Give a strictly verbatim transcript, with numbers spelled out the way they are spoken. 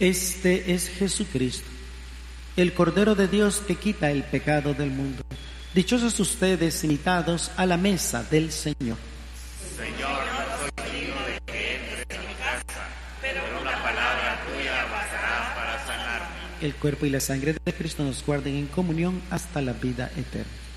Este es Jesucristo, el Cordero de Dios que quita el pecado del mundo. Dichosos ustedes invitados a la mesa del Señor. Señor, no soy digno de que entres en mi casa, pero una palabra tuya bastará para sanarme. El cuerpo y la sangre de Cristo nos guarden en comunión hasta la vida eterna.